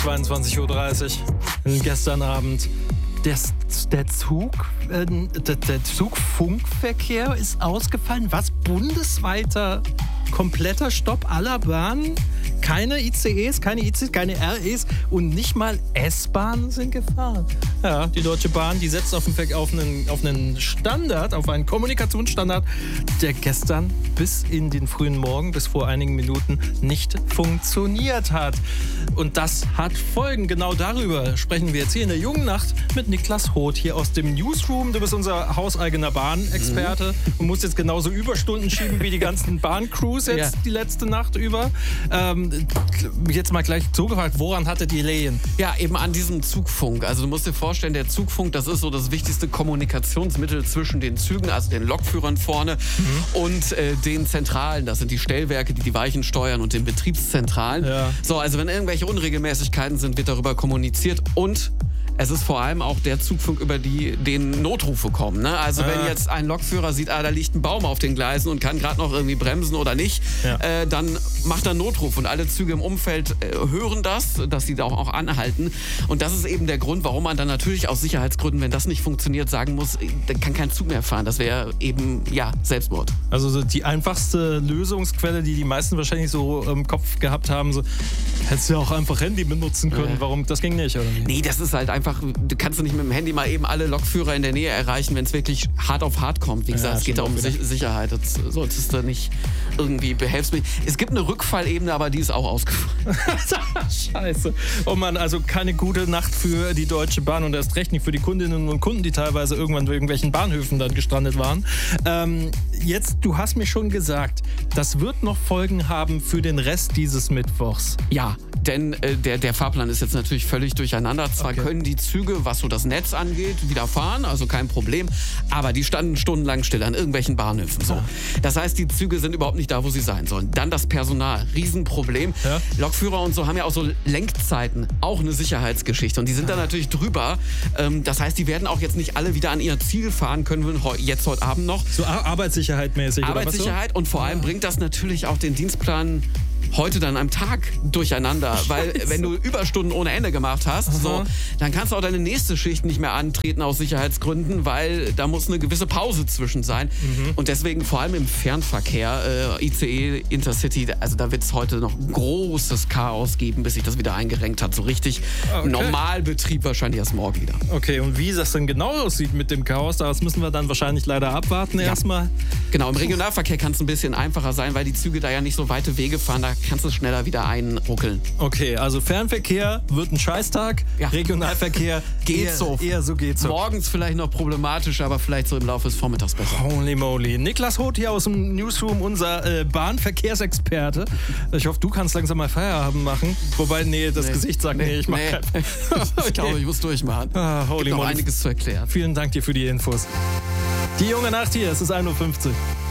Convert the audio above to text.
22:30 Uhr. Gestern Abend. Der Zugfunkverkehr ist ausgefallen. Was? Bundesweiter kompletter Stopp aller Bahnen? Keine ICEs, keine REs und nicht mal S-Bahnen sind gefahren. Ja, die Deutsche Bahn, die setzt auf einen Standard, auf einen Kommunikationsstandard, der gestern bis in den frühen Morgen, bis vor einigen Minuten nicht funktioniert hat. Und das hat Folgen. Genau darüber sprechen wir jetzt hier in der Jungen Nacht mit Niklas Hoth hier aus dem Newsroom. Du bist unser hauseigener Bahnexperte und musst jetzt genauso Überstunden schieben wie die ganzen Bahncrews jetzt die letzte Nacht über. Jetzt mal gleich so gefragt, woran hattet ihr Lehen? Ja, eben an diesem Zugfunk. Also du musst dir vorstellen, der Zugfunk, das ist so das wichtigste Kommunikationsmittel zwischen den Zügen, also den Lokführern vorne und den Zentralen. Das sind die Stellwerke, die Weichen steuern und den Betriebszentralen. Ja. So, also wenn irgendwelche Unregelmäßigkeiten sind, wird darüber kommuniziert und es ist vor allem auch der Zugfunk, über den Notrufe kommen. Ne? Also wenn jetzt ein Lokführer sieht, da liegt ein Baum auf den Gleisen und kann gerade noch irgendwie bremsen oder nicht, dann macht er einen Notruf. Und alle Züge im Umfeld hören das, dass sie da auch anhalten. Und das ist eben der Grund, warum man dann natürlich aus Sicherheitsgründen, wenn das nicht funktioniert, sagen muss, dann kann kein Zug mehr fahren. Das wäre eben, Selbstmord. Also die einfachste Lösungsquelle, die meisten wahrscheinlich so im Kopf gehabt haben, so, hättest du ja auch einfach Handy benutzen können. Warum? Das ging nicht, oder wie? Nee, das ist halt einfach, du kannst nicht mit dem Handy mal eben alle Lokführer in der Nähe erreichen, wenn es wirklich hart auf hart kommt. Wie gesagt, es geht da um Sicherheit. Das solltest du nicht irgendwie behelfsmäßig. Es gibt eine Rückfallebene, aber die ist auch ausgefallen. Scheiße. Oh Mann, also keine gute Nacht für die Deutsche Bahn und erst recht nicht für die Kundinnen und Kunden, die teilweise irgendwann bei irgendwelchen Bahnhöfen dann gestrandet waren. Jetzt, du hast mir schon gesagt, das wird noch Folgen haben für den Rest dieses Mittwochs. Ja, denn der Fahrplan ist jetzt natürlich völlig durcheinander. Zwar können die Züge, was so das Netz angeht, wieder fahren, also kein Problem, aber die standen stundenlang still an irgendwelchen Bahnhöfen. So. Das heißt, die Züge sind überhaupt nicht da, wo sie sein sollen. Dann das Personal, Riesenproblem. Ja. Lokführer und so haben ja auch so Lenkzeiten, auch eine Sicherheitsgeschichte und die sind da natürlich drüber. Das heißt, die werden auch jetzt nicht alle wieder an ihr Ziel fahren können, jetzt heute Abend noch. So Arbeitssicherheit mäßig Arbeitssicherheit oder was so? Und vor allem bringt das natürlich auch den Dienstplan heute dann am Tag durcheinander, weil wenn du Überstunden ohne Ende gemacht hast, dann kannst du auch deine nächste Schicht nicht mehr antreten aus Sicherheitsgründen, weil da muss eine gewisse Pause zwischen sein. Und deswegen vor allem im Fernverkehr, ICE, Intercity, also da wird es heute noch großes Chaos geben, bis sich das wieder eingerenkt hat. So richtig Normalbetrieb wahrscheinlich erst morgen wieder. Okay, und wie das dann genau aussieht mit dem Chaos, das müssen wir dann wahrscheinlich leider abwarten erstmal. Genau, im Regionalverkehr kann es ein bisschen einfacher sein, weil die Züge da ja nicht so weite Wege fahren, da kannst du schneller wieder einruckeln. Okay, also Fernverkehr wird ein Scheißtag, Regionalverkehr geht so. Eher so geht's so. Morgens vielleicht noch problematisch, aber vielleicht so im Laufe des Vormittags besser. Holy moly. Niklas Hoth hier aus dem Newsroom, unser Bahnverkehrsexperte. Ich hoffe, du kannst langsam mal Feierabend machen. Wobei, das Gesicht sagt, ich mach keinen. Ich glaube, ich muss durchmachen. Holy moly. Noch einiges zu erklären. Vielen Dank dir für die Infos. Die Junge Nacht hier, es ist 1:50 Uhr.